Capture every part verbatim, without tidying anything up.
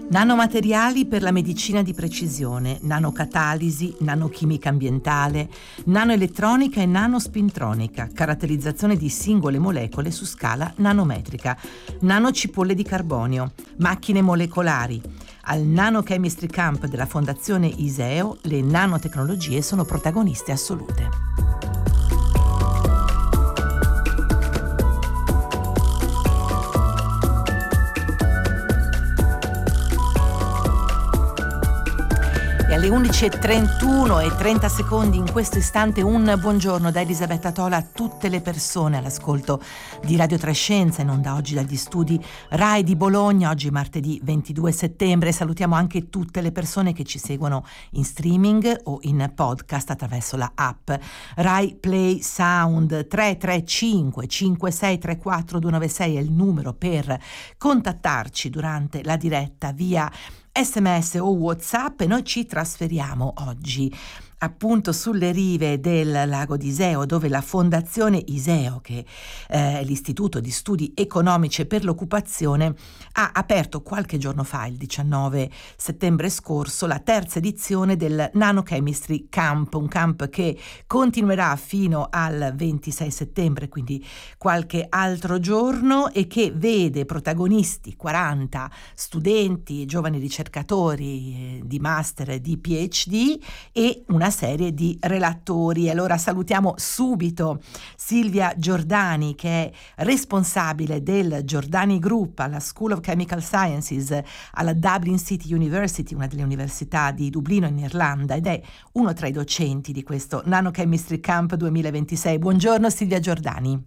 Nanomateriali per la medicina di precisione, nanocatalisi, nanochimica ambientale, nanoelettronica e nanospintronica, caratterizzazione di singole molecole su scala nanometrica, nanocipolle di carbonio, macchine molecolari. Al Nanochemistry Camp della Fondazione ISEO le nanotecnologie sono protagoniste assolute. E alle undici e trentuno e trenta secondi in questo istante un buongiorno da Elisabetta Tola a tutte le persone all'ascolto di Radio Trescenza, in onda oggi dagli studi Rai di Bologna, oggi martedì ventidue settembre. Salutiamo anche tutte le persone che ci seguono in streaming o in podcast attraverso la app Rai Play Sound. Tre tre cinque cinque sei tre quattro due nove sei è il numero per contattarci durante la diretta via sms o WhatsApp, e noi ci trasferiamo oggi appunto sulle rive del lago di Iseo, dove la Fondazione ISEO, che è l'Istituto di Studi Economici e per l'Occupazione, ha aperto qualche giorno fa, il diciannove settembre scorso, la terza edizione del Nanochemistry Camp, un camp che continuerà fino al ventisei settembre, quindi qualche altro giorno, e che vede protagonisti quaranta studenti e giovani ricercatori eh, di master e di PhD e una serie di relatori. Allora salutiamo subito Silvia Giordani, che è responsabile del Giordani Group alla School of Chemical Sciences alla Dublin City University, una delle università di Dublino in Irlanda, ed è uno tra i docenti di questo Nanochemistry Camp duemilaventisei. Buongiorno Silvia Giordani.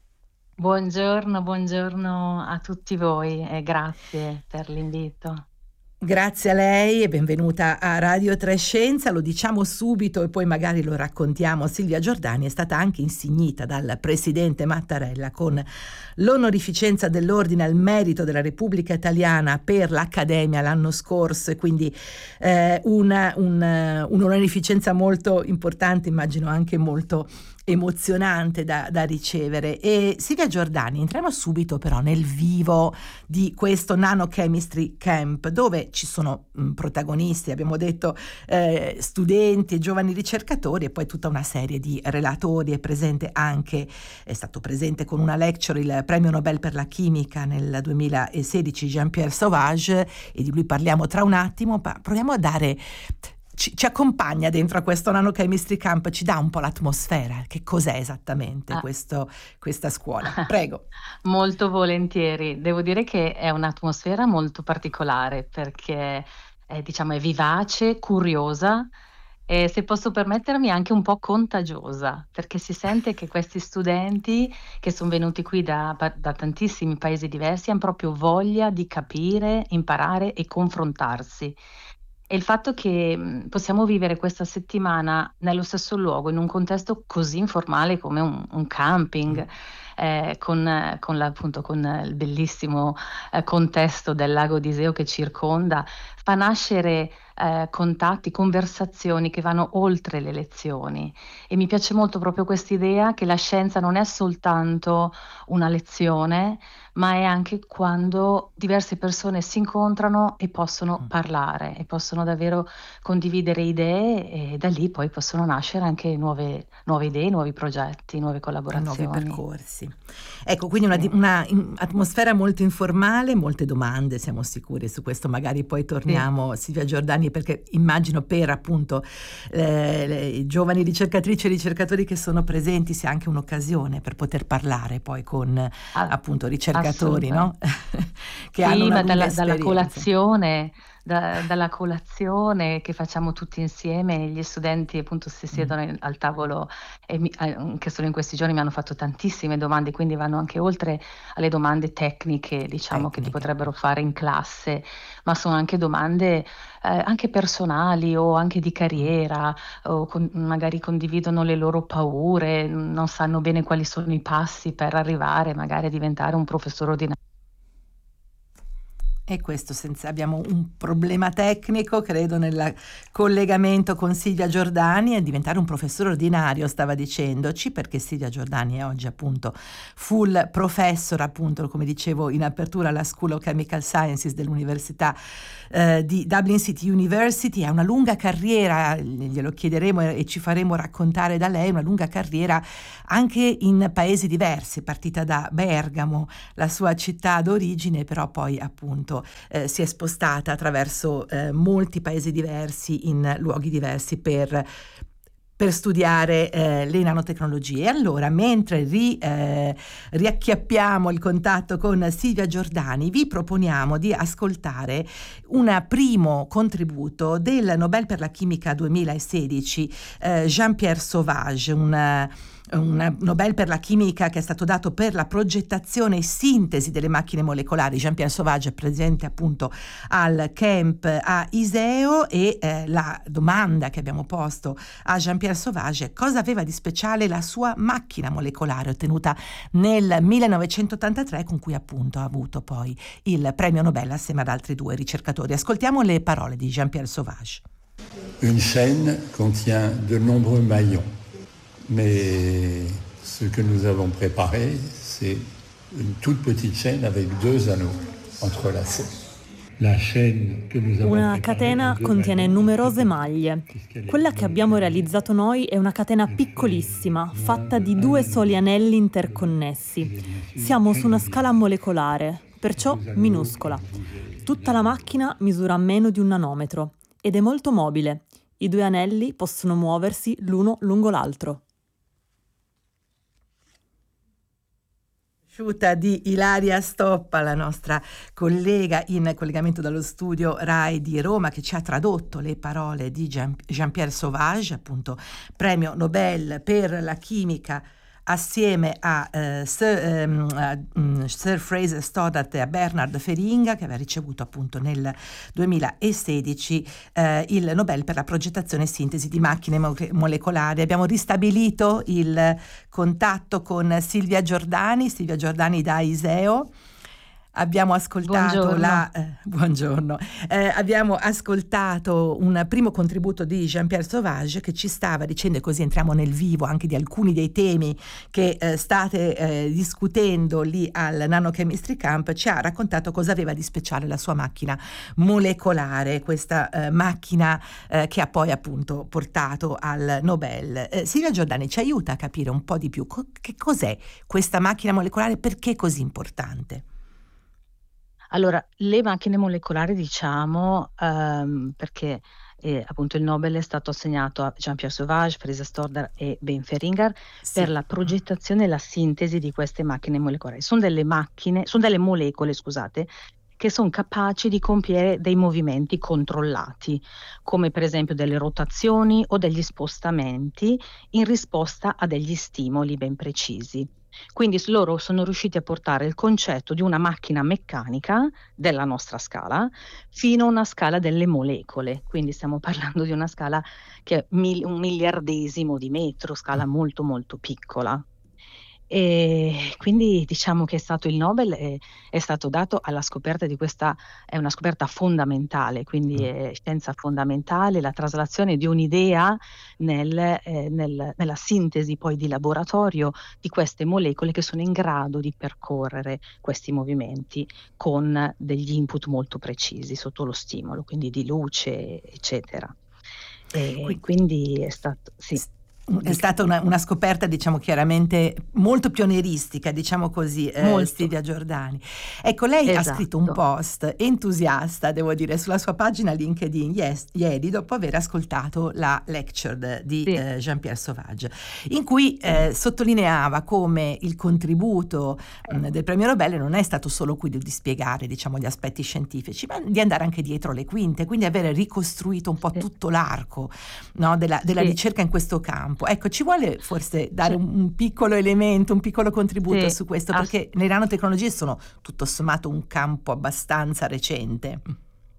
Buongiorno, buongiorno a tutti voi e grazie per l'invito. Grazie a lei e benvenuta a Radio Trescenza. Lo diciamo subito e poi magari lo raccontiamo. Silvia Giordani è stata anche insignita dal presidente Mattarella con l'onorificenza dell'Ordine al Merito della Repubblica Italiana per l'Accademia l'anno scorso, e quindi eh, una, un, un'onorificenza molto importante, immagino anche molto emozionante da, da ricevere. E Silvia Giordani, entriamo subito però nel vivo di questo Nanochemistry Camp, dove ci sono mh, protagonisti, abbiamo detto eh, studenti e giovani ricercatori, e poi tutta una serie di relatori. È presente anche, è stato presente con una lecture il premio Nobel per la chimica nel duemilasedici Jean-Pierre Sauvage, e di lui parliamo tra un attimo, ma proviamo a dare Ci, ci accompagna dentro a questo Nanochemistry Camp, ci dà un po' l'atmosfera, che cos'è esattamente ah. questo, questa scuola. Prego. Molto volentieri. Devo dire che è un'atmosfera molto particolare, perché è, diciamo, è vivace, curiosa e, se posso permettermi, anche un po' contagiosa, perché si sente che questi studenti che sono venuti qui da, da tantissimi paesi diversi hanno proprio voglia di capire, imparare e confrontarsi. E il fatto che possiamo vivere questa settimana nello stesso luogo, in un contesto così informale come un, un camping, eh, con, con, la, appunto, con il bellissimo eh, contesto del lago di Iseo che circonda, fa nascere eh, contatti, conversazioni che vanno oltre le lezioni. E mi piace molto proprio quest'idea che la scienza non è soltanto una lezione, ma è anche quando diverse persone si incontrano e possono mm. parlare e possono davvero condividere idee, e da lì poi possono nascere anche nuove, nuove idee, nuovi progetti, nuove collaborazioni. Nuovi percorsi. Ecco, quindi una, una in, atmosfera molto informale, molte domande, siamo sicuri su questo, magari poi torniamo sì. Silvia Giordani, perché immagino per appunto eh, le, i giovani ricercatrici e ricercatori che sono presenti sia anche un'occasione per poter parlare poi con ah, appunto ricercatori, no? che sì, hanno una ma dalla, esperienza. dalla colazione Da, dalla colazione che facciamo tutti insieme, gli studenti appunto si siedono mm. al tavolo, e mi, che solo in questi giorni mi hanno fatto tantissime domande, quindi vanno anche oltre alle domande tecniche, diciamo, Tecnica. che ti potrebbero fare in classe, ma sono anche domande eh, anche personali o anche di carriera, o con, magari condividono le loro paure, non sanno bene quali sono i passi per arrivare magari a diventare un professore ordinario. E questo senza, abbiamo un problema tecnico, credo, nel collegamento con Silvia Giordani, e diventare un professore ordinario, stava dicendoci, perché Silvia Giordani è oggi appunto full professor, appunto, come dicevo in apertura, alla School of Chemical Sciences dell'Università eh, di Dublin City University. Ha una lunga carriera, glielo chiederemo e ci faremo raccontare da lei, una lunga carriera anche in paesi diversi, partita da Bergamo, la sua città d'origine, però poi appunto Eh, si è spostata attraverso eh, molti paesi diversi, in luoghi diversi, per, per studiare eh, le nanotecnologie. E allora, mentre ri, eh, riacchiappiamo il contatto con Silvia Giordani, vi proponiamo di ascoltare un primo contributo del Nobel per la chimica duemilasedici, eh, Jean-Pierre Sauvage, un un Nobel per la chimica che è stato dato per la progettazione e sintesi delle macchine molecolari. Jean-Pierre Sauvage è presente appunto al camp a Iseo, e eh, la domanda che abbiamo posto a Jean-Pierre Sauvage è: cosa aveva di speciale la sua macchina molecolare ottenuta nel millenovecentottantatré, con cui appunto ha avuto poi il premio Nobel assieme ad altri due ricercatori. Ascoltiamo le parole di Jean-Pierre Sauvage. Une chaîne contient de nombreux maillons. Mais ce que nous avons préparé, c'est une toute petite chaîne avec deux anneaux entrelacés. Una catena contiene numerose maglie. Quella che abbiamo realizzato noi è una catena piccolissima, fatta di due soli anelli interconnessi. Siamo su una scala molecolare, perciò minuscola. Tutta la macchina misura meno di un nanometro ed è molto mobile. I due anelli possono muoversi l'uno lungo l'altro. Di Ilaria Stoppa, la nostra collega in collegamento dallo studio RAI di Roma, che ci ha tradotto le parole di Jean- Jean-Pierre Sauvage, appunto premio Nobel per la chimica assieme a, eh, Sir, ehm, a um, Sir Fraser Stoddart e a Bernard Feringa, che aveva ricevuto appunto nel duemilasedici eh, il Nobel per la progettazione e sintesi di macchine mo- molecolari. Abbiamo ristabilito il contatto con Silvia Giordani, Silvia Giordani da Iseo. Abbiamo ascoltato Buongiorno. la eh, buongiorno. Eh, abbiamo ascoltato un primo contributo di Jean-Pierre Sauvage, che ci stava dicendo, e così entriamo nel vivo anche di alcuni dei temi che eh, state eh, discutendo lì al Nanochemistry Camp. Ci ha raccontato cosa aveva di speciale la sua macchina molecolare, questa eh, macchina eh, che ha poi appunto portato al Nobel. Eh, Silvia Giordani ci aiuta a capire un po' di più co- che cos'è questa macchina molecolare, perché è così importante. Allora, le macchine molecolari, diciamo, ehm, perché eh, appunto il Nobel è stato assegnato a Jean-Pierre Sauvage, Fraser Stoddart e Ben Feringar Sì. per la progettazione e la sintesi di queste macchine molecolari. Sono delle macchine, sono delle molecole, scusate, che sono capaci di compiere dei movimenti controllati, come per esempio delle rotazioni o degli spostamenti in risposta a degli stimoli ben precisi. Quindi loro sono riusciti a portare il concetto di una macchina meccanica della nostra scala fino a una scala delle molecole, quindi stiamo parlando di una scala che è mil- un miliardesimo di metro, scala molto molto piccola. E quindi diciamo che è stato il Nobel è, è stato dato alla scoperta di questa, è una scoperta fondamentale, quindi è scienza fondamentale, la traslazione di un'idea nel, eh, nel, nella sintesi poi di laboratorio di queste molecole che sono in grado di percorrere questi movimenti con degli input molto precisi sotto lo stimolo, quindi di luce, eccetera. E quindi è stato, sì. È stata una, una scoperta, diciamo, chiaramente molto pionieristica, diciamo così, eh, Silvia Giordani. Ecco, lei esatto. ha scritto un post entusiasta, devo dire, sulla sua pagina LinkedIn yes, ieri, dopo aver ascoltato la lecture di sì. eh, Jean-Pierre Sauvage, in cui eh, sottolineava come il contributo mh, del premio Nobel non è stato solo quello di spiegare, diciamo, gli aspetti scientifici, ma di andare anche dietro le quinte, quindi avere ricostruito un po' sì. tutto l'arco, no, della, della sì. ricerca in questo campo. Ecco, ci vuole forse dare un, un piccolo elemento, un piccolo contributo sì, su questo, perché ass- le nanotecnologie sono tutto sommato un campo abbastanza recente.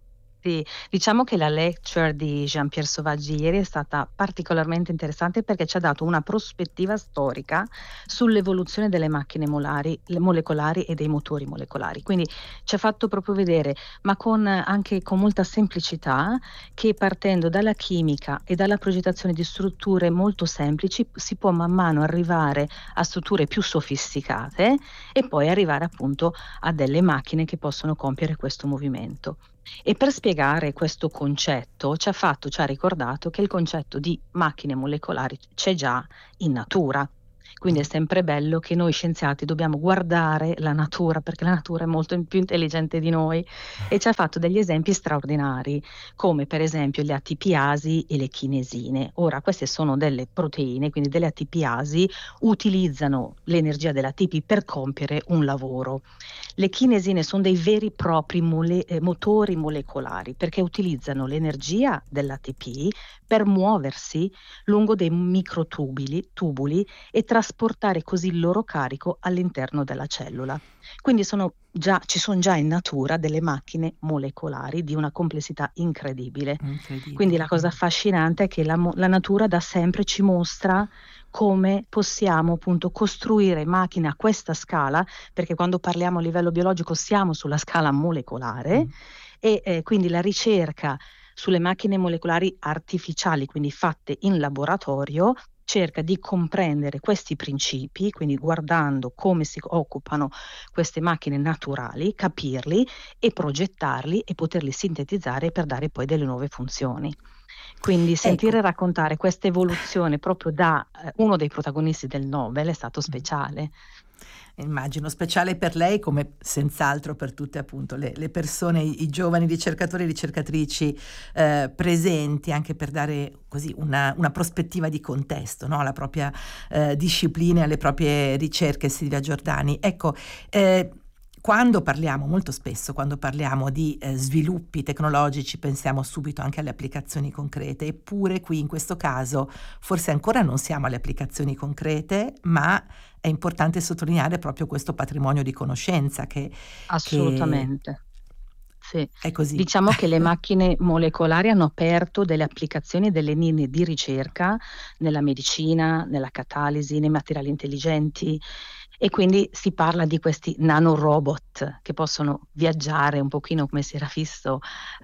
Sì, diciamo che la lecture di Jean-Pierre Sauvage ieri è stata particolarmente interessante perché ci ha dato una prospettiva storica sull'evoluzione delle macchine molari, le molecolari e dei motori molecolari. Quindi ci ha fatto proprio vedere, ma con, anche con molta semplicità, che partendo dalla chimica e dalla progettazione di strutture molto semplici si può man mano arrivare a strutture più sofisticate e poi arrivare appunto a delle macchine che possono compiere questo movimento. E per spiegare questo concetto ci ha fatto, ci ha ricordato che il concetto di macchine molecolari c'è già in natura. Quindi è sempre bello che noi scienziati dobbiamo guardare la natura, perché la natura è molto più intelligente di noi, e ci ha fatto degli esempi straordinari, come per esempio le atipiasi e le chinesine. Ora, queste sono delle proteine, quindi delle atipiasi utilizzano l'energia dell'A T P per compiere un lavoro. Le chinesine sono dei veri e propri mole- eh, motori molecolari, perché utilizzano l'energia dell'A T P per muoversi lungo dei microtubuli tubuli e trasportare così il loro carico all'interno della cellula. Quindi sono già, ci sono già in natura delle macchine molecolari di una complessità incredibile. Incredibile. Quindi la cosa affascinante è che la, mo- la natura da sempre ci mostra come possiamo appunto costruire macchine a questa scala, perché quando parliamo a livello biologico siamo sulla scala molecolare, Mm. e eh, quindi la ricerca sulle macchine molecolari artificiali, quindi fatte in laboratorio, cerca di comprendere questi principi, quindi guardando come si occupano queste macchine naturali, capirli e progettarli e poterli sintetizzare per dare poi delle nuove funzioni. Quindi sentire Ecco. raccontare questa evoluzione proprio da eh, uno dei protagonisti del Nobel è stato speciale. Immagino speciale per lei, come senz'altro per tutte appunto le, le persone, i, i giovani ricercatori e ricercatrici eh, presenti, anche per dare così una, una prospettiva di contesto, no? Alla propria eh, disciplina e alle proprie ricerche. Silvia Giordani, ecco, eh, quando parliamo, molto spesso, quando parliamo di eh, sviluppi tecnologici, pensiamo subito anche alle applicazioni concrete, eppure qui in questo caso forse ancora non siamo alle applicazioni concrete, ma è importante sottolineare proprio questo patrimonio di conoscenza che, Assolutamente. Sì. che è così. Diciamo che le macchine molecolari hanno aperto delle applicazioni, delle linee di ricerca nella medicina, nella catalisi, nei materiali intelligenti, e quindi si parla di questi nanorobot che possono viaggiare un pochino come si era visto,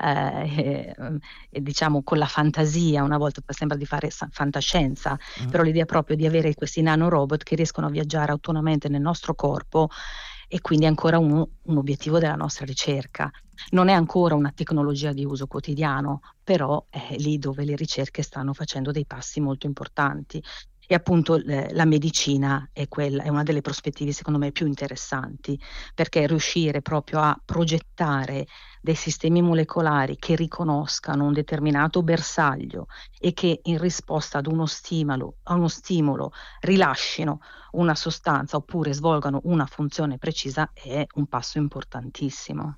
eh, eh, eh, diciamo con la fantasia. Una volta sembra di fare sa- fantascienza, Mm. però l'idea proprio di avere questi nanorobot che riescono a viaggiare autonomamente nel nostro corpo, e quindi è ancora un, un obiettivo della nostra ricerca. Non è ancora una tecnologia di uso quotidiano, però è lì dove le ricerche stanno facendo dei passi molto importanti. E appunto eh, la medicina è, quella, è una delle prospettive secondo me più interessanti, perché riuscire proprio a progettare dei sistemi molecolari che riconoscano un determinato bersaglio e che in risposta ad uno stimolo, a uno stimolo rilascino una sostanza oppure svolgano una funzione precisa è un passo importantissimo.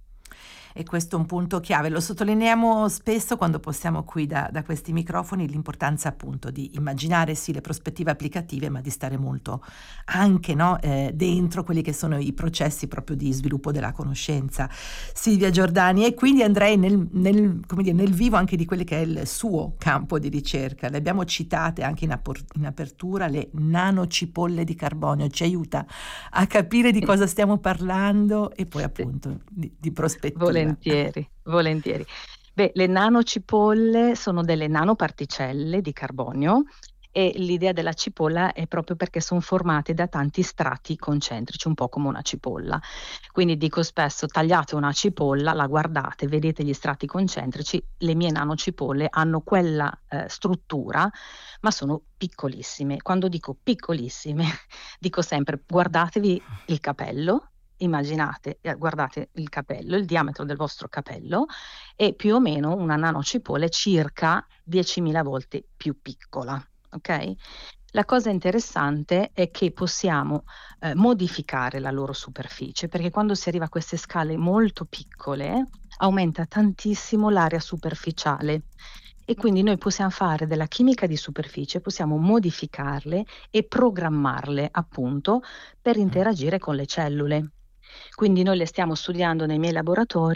E questo è un punto chiave, lo sottolineiamo spesso quando possiamo qui da, da questi microfoni, l'importanza appunto di immaginare sì le prospettive applicative, ma di stare molto anche no, eh, dentro quelli che sono i processi proprio di sviluppo della conoscenza. Silvia Giordani, e quindi andrei nel, nel, come dire, nel vivo anche di quello che è il suo campo di ricerca. Le abbiamo citate anche in, appor- in apertura, le nanocipolle di carbonio, ci aiuta a capire di cosa stiamo parlando e poi appunto di, di prospettiva. Volentieri, volentieri. Beh, le nanocipolle sono delle nanoparticelle di carbonio, e l'idea della cipolla è proprio perché sono formate da tanti strati concentrici, un po' come una cipolla. Quindi dico spesso: tagliate una cipolla, la guardate, vedete gli strati concentrici, le mie nanocipolle hanno quella eh, struttura, ma sono piccolissime. Quando dico piccolissime, dico sempre: guardatevi il capello. Immaginate, eh, guardate il capello, il diametro del vostro capello, e più o meno una nanocipolla è circa diecimila volte più piccola, ok? La cosa interessante è che possiamo eh, modificare la loro superficie, perché quando si arriva a queste scale molto piccole aumenta tantissimo l'area superficiale. E quindi noi possiamo fare della chimica di superficie, possiamo modificarle e programmarle appunto per interagire con le cellule. Quindi noi le stiamo studiando nei miei laboratori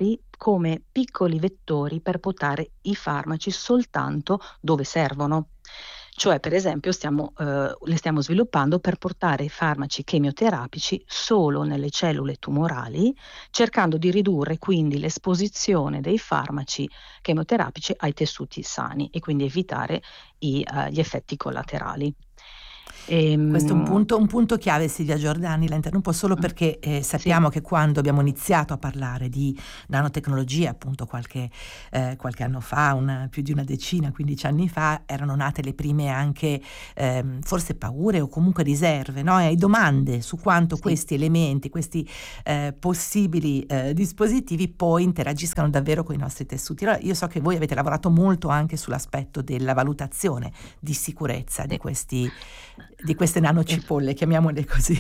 come piccoli vettori per portare i farmaci soltanto dove servono. Cioè, per esempio, stiamo, eh, le stiamo sviluppando per portare i farmaci chemioterapici solo nelle cellule tumorali, cercando di ridurre quindi l'esposizione dei farmaci chemioterapici ai tessuti sani e quindi evitare i, eh, gli effetti collaterali. Ehm... Questo è un punto, un punto chiave, Silvia Giordani, la interrompo solo perché eh, sappiamo sì. che quando abbiamo iniziato a parlare di nanotecnologie, appunto qualche, eh, qualche anno fa, una, più di una decina, quindici anni fa, erano nate le prime anche eh, forse paure o comunque riserve, no? E domande su quanto sì. questi elementi, questi eh, possibili eh, dispositivi poi interagiscano davvero con i nostri tessuti. Allora, io so che voi avete lavorato molto anche sull'aspetto della valutazione di sicurezza sì. di questi di queste nanocipolle, chiamiamole così.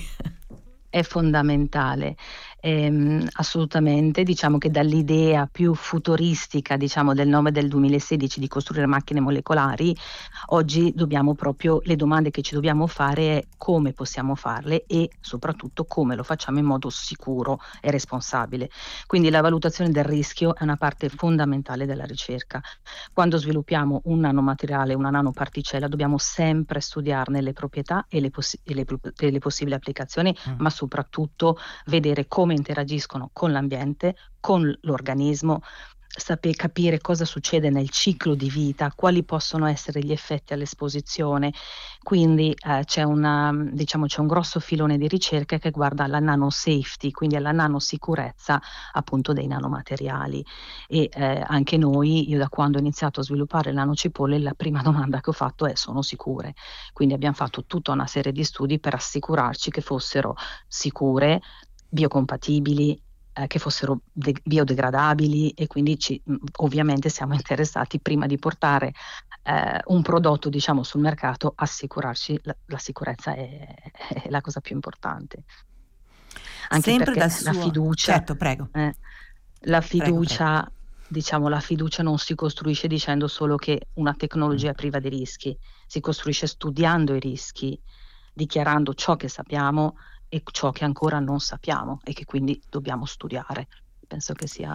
È fondamentale, ehm, assolutamente. Diciamo che dall'idea più futuristica, diciamo del nove del duemilasedici di costruire macchine molecolari, oggi dobbiamo proprio, le domande che ci dobbiamo fare è come possiamo farle e soprattutto come lo facciamo in modo sicuro e responsabile. Quindi la valutazione del rischio è una parte fondamentale della ricerca. Quando sviluppiamo un nanomateriale, una nanoparticella, dobbiamo sempre studiarne le proprietà e le, poss- e le, e le possibili applicazioni, mm. ma soprattutto vedere come interagiscono con l'ambiente, con l'organismo, sapere capire cosa succede nel ciclo di vita, quali possono essere gli effetti all'esposizione. Quindi eh, c'è una, diciamo, c'è un grosso filone di ricerca che guarda alla nanosafety, quindi alla nanosicurezza appunto dei nanomateriali. E eh, anche noi, io da quando ho iniziato a sviluppare le nanocipolle, la prima domanda che ho fatto è: sono sicure? Quindi abbiamo fatto tutta una serie di studi per assicurarci che fossero sicure, biocompatibili, Eh, che fossero de- biodegradabili, e quindi ci, mh, ovviamente siamo interessati, prima di portare eh, un prodotto diciamo sul mercato, assicurarci la, la sicurezza è, è la cosa più importante. Anche sempre perché dal la suo... fiducia, certo, prego. Eh, la fiducia, prego, prego. diciamo, la fiducia non si costruisce dicendo solo che una tecnologia è priva di rischi, si costruisce studiando i rischi, dichiarando ciò che sappiamo e ciò che ancora non sappiamo e che quindi dobbiamo studiare. Penso che sia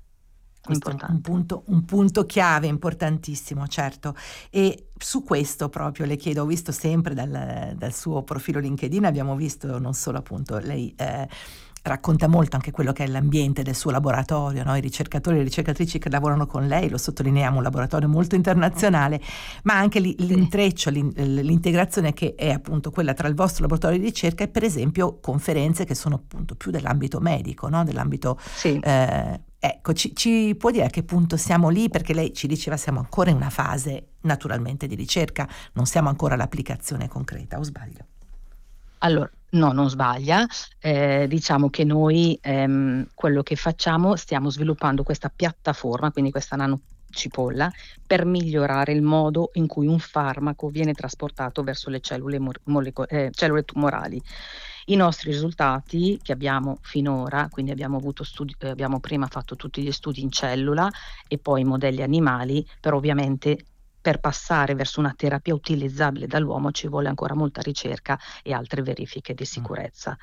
questo importante. È un punto, un punto chiave importantissimo, certo. E su questo proprio le chiedo, ho visto sempre dal, dal suo profilo LinkedIn, abbiamo visto non solo appunto lei eh, racconta molto anche quello che è l'ambiente del suo laboratorio, no? I ricercatori e le ricercatrici che lavorano con lei, lo sottolineiamo, un laboratorio molto internazionale, ma anche l'intreccio, l'integrazione che è appunto quella tra il vostro laboratorio di ricerca e per esempio conferenze che sono appunto più dell'ambito medico, no? Dell'ambito sì. eh, ecco, ci, ci può dire a che punto siamo lì? Perché lei ci diceva siamo ancora in una fase naturalmente di ricerca, non siamo ancora all'applicazione concreta, o sbaglio? Allora, no, non sbaglia, eh, diciamo che noi ehm, quello che facciamo, stiamo sviluppando questa piattaforma, quindi questa nanocipolla, per migliorare il modo in cui un farmaco viene trasportato verso le cellule, moleco- eh, cellule tumorali. I nostri risultati che abbiamo finora, quindi abbiamo avuto studi- eh, abbiamo prima fatto tutti gli studi in cellula e poi in modelli animali, però ovviamente per passare verso una terapia utilizzabile dall'uomo ci vuole ancora molta ricerca e altre verifiche di sicurezza.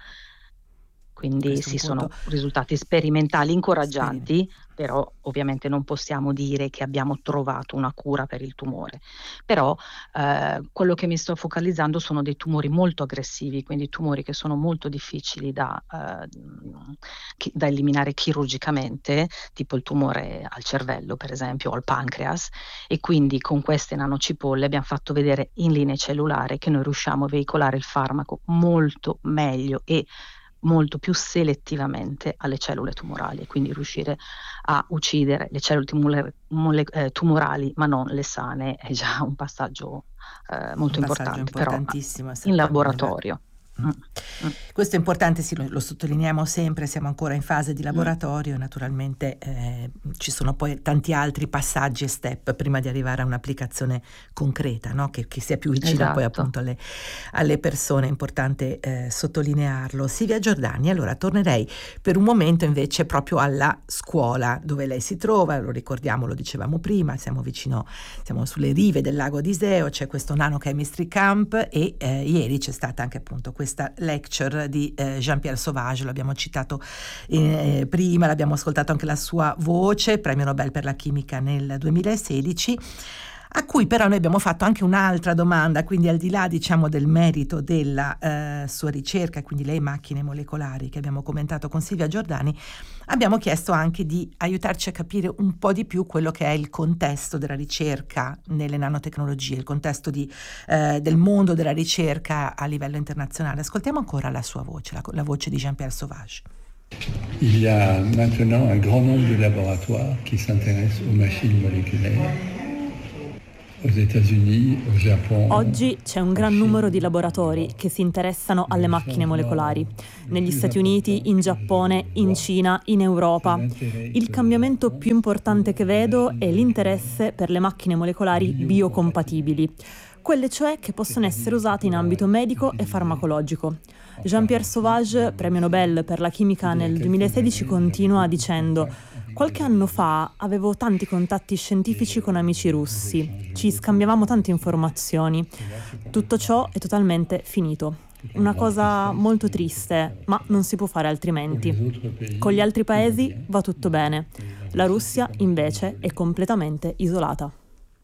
Quindi sì, sono risultati sperimentali incoraggianti, però ovviamente non possiamo dire che abbiamo trovato una cura per il tumore. Però eh, quello che mi sto focalizzando sono dei tumori molto aggressivi, quindi tumori che sono molto difficili da, eh, chi, da eliminare chirurgicamente, tipo il tumore al cervello per esempio o al pancreas, e quindi con queste nanocipolle abbiamo fatto vedere in linea cellulare che noi riusciamo a veicolare il farmaco molto meglio e molto più selettivamente alle cellule tumorali, e quindi riuscire a uccidere le cellule tumore, mole, eh, tumorali ma non le sane è già un passaggio eh, molto un importante, passaggio importantissimo, però in laboratorio. Mm. Mm. Questo è importante, sì, lo, lo sottolineiamo sempre, siamo ancora in fase di laboratorio, mm. naturalmente eh, ci sono poi tanti altri passaggi e step prima di arrivare a un'applicazione concreta, no? che, che sia più vicina esatto. poi appunto alle, alle persone, è importante eh, sottolinearlo. Silvia Giordani, allora tornerei per un momento invece proprio alla scuola dove lei si trova, lo ricordiamo, lo dicevamo prima, siamo vicino, siamo sulle rive del lago di Iseo, c'è questo Nano Chemistry Camp e eh, ieri c'è stata anche appunto questa questa lecture di eh, Jean-Pierre Sauvage. Lo abbiamo citato eh, prima, l'abbiamo ascoltato anche la sua voce, premio Nobel per la chimica nel duemilasedici, a cui però noi abbiamo fatto anche un'altra domanda, quindi al di là diciamo del merito della eh, sua ricerca, quindi le macchine molecolari che abbiamo commentato con Silvia Giordani, abbiamo chiesto anche di aiutarci a capire un po' di più quello che è il contesto della ricerca nelle nanotecnologie, il contesto di, eh, del mondo della ricerca a livello internazionale. Ascoltiamo ancora la sua voce, la, la voce di Jean-Pierre Sauvage. Il y a maintenant un grand nombre de laboratoires qui s'intéressent aux machines moléculaires. Oggi c'è un gran numero di laboratori che si interessano alle macchine molecolari. Negli Stati Uniti, in Giappone, in Cina, in Europa. Il cambiamento più importante che vedo è l'interesse per le macchine molecolari biocompatibili, quelle cioè che possono essere usate in ambito medico e farmacologico. Jean-Pierre Sauvage, premio Nobel per la chimica nel duemilasedici, continua dicendo: qualche anno fa avevo tanti contatti scientifici con amici russi, ci scambiavamo tante informazioni. Tutto ciò è totalmente finito. Una cosa molto triste, ma non si può fare altrimenti. Con gli altri paesi va tutto bene. La Russia, invece, è completamente isolata.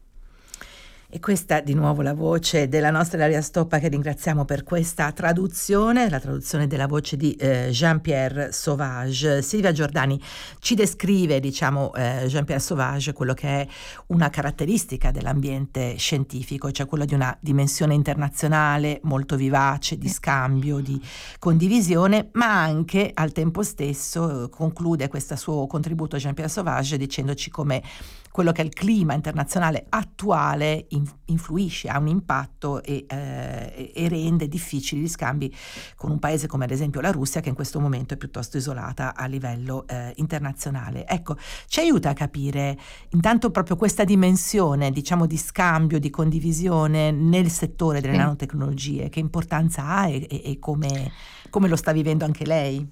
E questa di nuovo la voce della nostra Ilaria Stoppa, che ringraziamo per questa traduzione, la traduzione della voce di eh, Jean-Pierre Sauvage. Silvia Giordani ci descrive, diciamo, eh, Jean-Pierre Sauvage, quello che è una caratteristica dell'ambiente scientifico, cioè quello di una dimensione internazionale molto vivace, di scambio, di condivisione, ma anche al tempo stesso eh, conclude questo suo contributo Jean-Pierre Sauvage dicendoci come quello che è il clima internazionale attuale influisce, ha un impatto e, eh, e rende difficili gli scambi con un paese come ad esempio la Russia, che in questo momento è piuttosto isolata a livello eh, internazionale. Ecco, ci aiuta a capire intanto proprio questa dimensione, diciamo, di scambio, di condivisione nel settore delle sì. nanotecnologie, che importanza ha e, e, e come, come lo sta vivendo anche lei?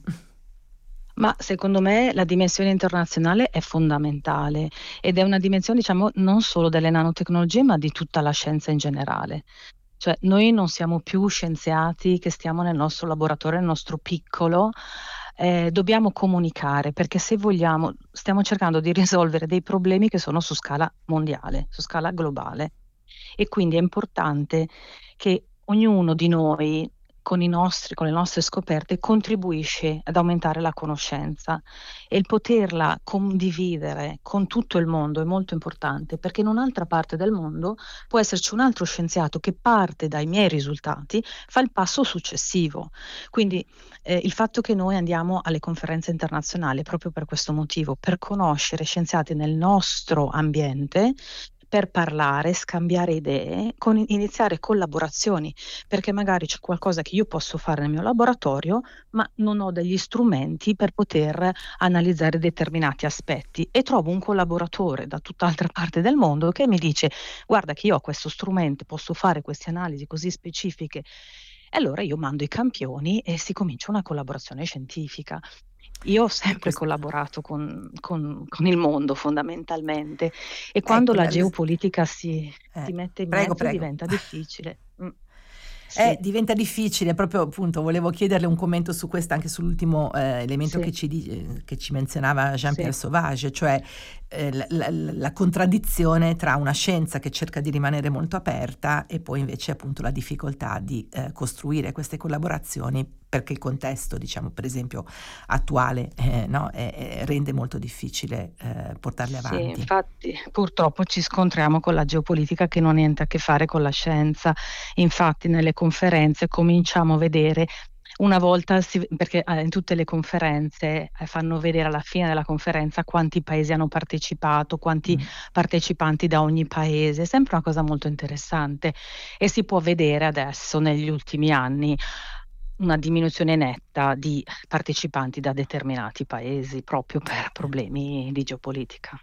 Ma secondo me la dimensione internazionale è fondamentale ed è una dimensione, diciamo, non solo delle nanotecnologie, ma di tutta la scienza in generale. Cioè, noi non siamo più scienziati che stiamo nel nostro laboratorio, nel nostro piccolo, eh, dobbiamo comunicare, perché se vogliamo, stiamo cercando di risolvere dei problemi che sono su scala mondiale, su scala globale. E quindi è importante che ognuno di noi, con i nostri, con le nostre scoperte, contribuisce ad aumentare la conoscenza, e il poterla condividere con tutto il mondo è molto importante, perché in un'altra parte del mondo può esserci un altro scienziato che parte dai miei risultati, fa il passo successivo. Quindi eh, il fatto che noi andiamo alle conferenze internazionali è proprio per questo motivo, per conoscere scienziati nel nostro ambiente, per parlare, scambiare idee, con, iniziare collaborazioni, perché magari c'è qualcosa che io posso fare nel mio laboratorio, ma non ho degli strumenti per poter analizzare determinati aspetti, e trovo un collaboratore da tutt'altra parte del mondo che mi dice: guarda che io ho questo strumento, posso fare queste analisi così specifiche. E allora io mando i campioni e si comincia una collaborazione scientifica. Io ho sempre collaborato con, con, con il mondo fondamentalmente, e quando ecco, la geopolitica si, eh, si mette in prego, mezzo prego. diventa difficile. Mm. Sì. Eh, diventa difficile, proprio appunto volevo chiederle un commento su questo, anche sull'ultimo eh, elemento sì. che, ci, eh, che ci menzionava Jean-Pierre sì. Sauvage, cioè eh, la, la, la contraddizione tra una scienza che cerca di rimanere molto aperta e poi invece appunto la difficoltà di eh, costruire queste collaborazioni, perché il contesto, diciamo, per esempio attuale eh, no, è, è, rende molto difficile eh, portarle avanti. Sì, infatti purtroppo ci scontriamo con la geopolitica che non ha niente a che fare con la scienza. Infatti nelle conferenze cominciamo a vedere una volta, si, perché eh, in tutte le conferenze eh, fanno vedere alla fine della conferenza quanti paesi hanno partecipato, quanti mm. partecipanti da ogni paese, è sempre una cosa molto interessante, e si può vedere adesso negli ultimi anni una diminuzione netta di partecipanti da determinati paesi proprio per problemi di geopolitica.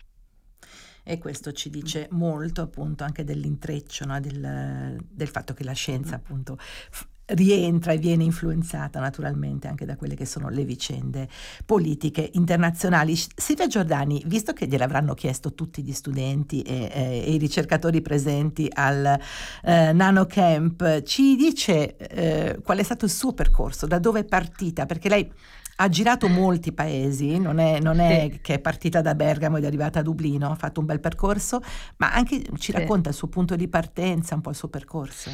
E questo ci dice molto appunto anche dell'intreccio, no? del, del fatto che la scienza appunto f- rientra e viene influenzata naturalmente anche da quelle che sono le vicende politiche internazionali. Silvia Giordani, visto che gliel'avranno chiesto tutti gli studenti e, e, e i ricercatori presenti al eh, Nano Camp, ci dice eh, qual è stato il suo percorso, da dove è partita? Perché lei ha girato molti paesi, non è, non è sì. che è partita da Bergamo ed è arrivata a Dublino, ha fatto un bel percorso, ma anche ci racconta sì. il suo punto di partenza, un po' il suo percorso.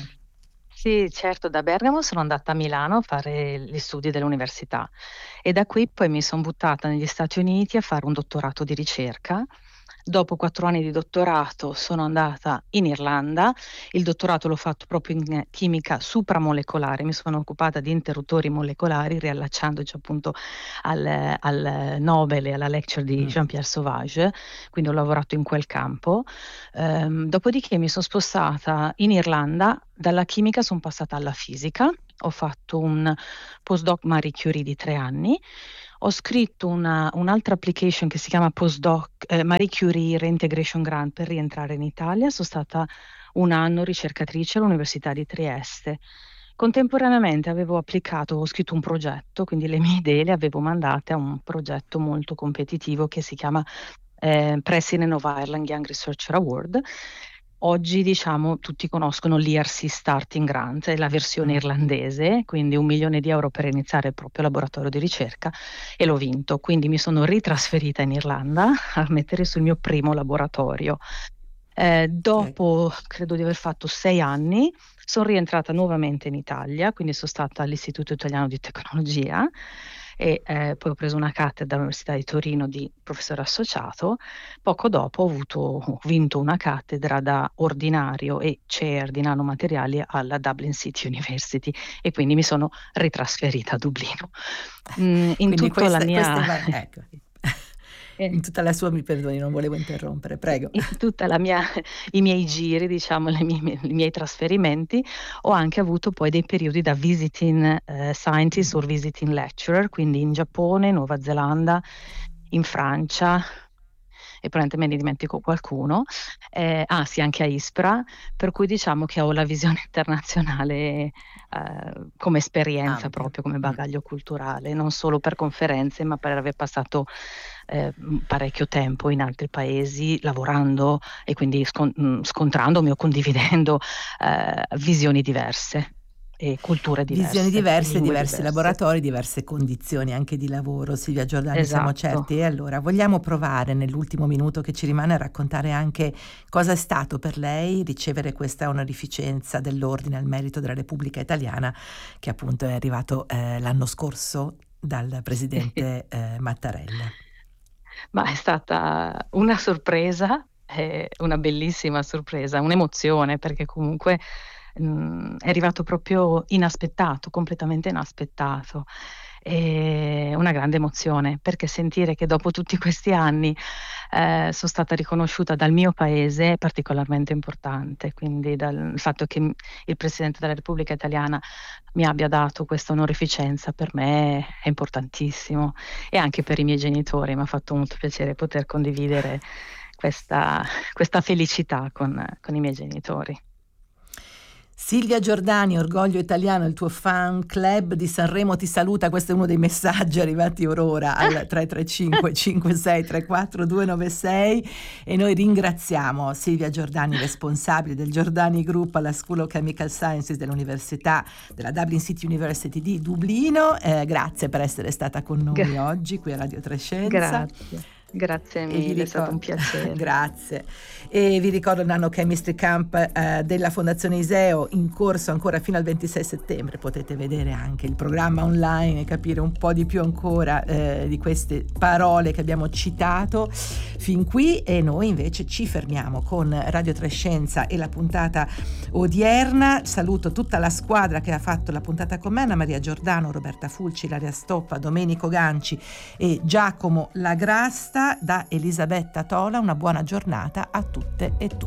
Sì, certo, da Bergamo sono andata a Milano a fare gli studi dell'università e da qui poi mi sono buttata negli Stati Uniti a fare un dottorato di ricerca. Dopo quattro anni di dottorato sono andata in Irlanda, il dottorato l'ho fatto proprio in chimica supramolecolare, mi sono occupata di interruttori molecolari riallacciandoci appunto al, al Nobel e alla lecture di Jean-Pierre Sauvage, quindi ho lavorato in quel campo. Ehm, dopodiché mi sono spostata in Irlanda, dalla chimica sono passata alla fisica, ho fatto un postdoc Marie Curie di tre anni. Ho scritto una, un'altra application che si chiama Postdoc eh, Marie Curie Reintegration Grant per rientrare in Italia. Sono stata un anno ricercatrice all'Università di Trieste. Contemporaneamente avevo applicato, ho scritto un progetto, quindi le mie idee le avevo mandate a un progetto molto competitivo che si chiama eh, President of Ireland Young Researcher Award. Oggi diciamo tutti conoscono l'I R C Starting Grant, è la versione irlandese, quindi un milione di euro per iniziare il proprio laboratorio di ricerca e l'ho vinto, quindi mi sono ritrasferita in Irlanda a mettere sul mio primo laboratorio. Eh, dopo credo di aver fatto sei anni sono rientrata nuovamente in Italia, quindi sono stata all'Istituto Italiano di Tecnologia e eh, poi ho preso una cattedra all'Università di Torino di professore associato. Poco dopo ho, avuto, ho vinto una cattedra da ordinario e chair di nanomateriali alla Dublin City University e quindi mi sono ritrasferita a Dublino. Mm, in tutta questa, la mia... Queste, ecco. In tutta la sua, mi perdoni, non volevo interrompere, prego. In tutta la mia, i miei giri, diciamo, le mie, i miei trasferimenti, ho anche avuto poi dei periodi da visiting uh, scientist o visiting lecturer, quindi in Giappone, Nuova Zelanda, in Francia, e probabilmente me ne dimentico qualcuno, eh, ah sì, anche a Ispra, per cui diciamo che ho la visione internazionale eh, come esperienza, ah, proprio come bagaglio culturale, non solo per conferenze, ma per aver passato eh, parecchio tempo in altri paesi lavorando e quindi scon- scontrandomi o condividendo eh, visioni diverse. E culture diverse. Visioni diverse, diversi diverse. laboratori, diverse condizioni anche di lavoro. Silvia Giordani, esatto. Siamo certi. E allora vogliamo provare nell'ultimo minuto che ci rimane a raccontare anche cosa è stato per lei ricevere questa onorificenza dell'Ordine al Merito della Repubblica Italiana, che appunto è arrivato eh, l'anno scorso dal presidente eh, Mattarella. Ma è stata una sorpresa, eh, una bellissima sorpresa, un'emozione, perché comunque è arrivato proprio inaspettato, completamente inaspettato. E una grande emozione, perché sentire che dopo tutti questi anni eh, sono stata riconosciuta dal mio paese è particolarmente importante, quindi dal il fatto che il Presidente della Repubblica Italiana mi abbia dato questa onorificenza per me è importantissimo, e anche per i miei genitori mi ha fatto molto piacere poter condividere questa, questa felicità con, con i miei genitori. Silvia Giordani, Orgoglio Italiano, il tuo fan club di Sanremo ti saluta. Questo è uno dei messaggi arrivati ora al tre tre cinque cinque sei tre quattro due nove sei e noi ringraziamo Silvia Giordani, responsabile del Giordani Group alla School of Chemical Sciences dell'Università della Dublin City University di Dublino. Eh, grazie per essere stata con noi Gra- oggi qui a Radio Trescenza. Grazie. Grazie mille, ricordo, è stato un piacere. Grazie. E vi ricordo il Nano Chemistry Camp eh, della Fondazione Iseo, in corso ancora fino al ventisei settembre. Potete vedere anche il programma online e capire un po' di più ancora eh, di queste parole che abbiamo citato fin qui, e noi invece ci fermiamo con Radio Trescenza e la puntata odierna. Saluto tutta la squadra che ha fatto la puntata con me: Anna Maria Giordano, Roberta Fulci, Ilaria Stoppa, Domenico Ganci e Giacomo Lagrasta. Da Elisabetta Tola una buona giornata a tutte e tutti.